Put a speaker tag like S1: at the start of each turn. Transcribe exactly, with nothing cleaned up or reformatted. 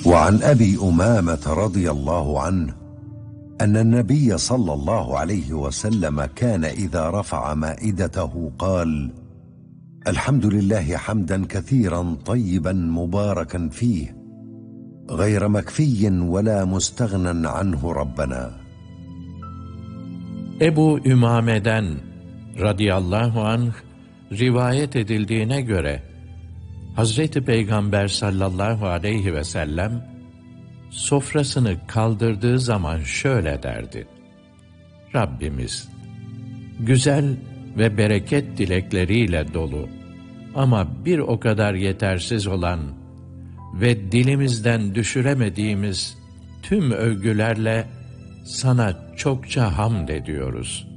S1: وعن أبي أمامة رضي الله عنه أن النبي صلى الله عليه وسلم كان إذا رفع مائدته قال: الحمد لله حمدا كثيرا طيبا مباركا فيه غير مكفي ولا مستغنى عنه ربنا.
S2: Ebu Ümame'den radıyallahu anh rivayet edildiğine göre Hazreti Peygamber sallallahu aleyhi ve sellem sofrasını kaldırdığı zaman şöyle derdi: Rabbimiz, güzel ve bereket dilekleriyle dolu ama bir o kadar yetersiz olan ve dilimizden düşüremediğimiz tüm övgülerle sana çokça hamd ediyoruz.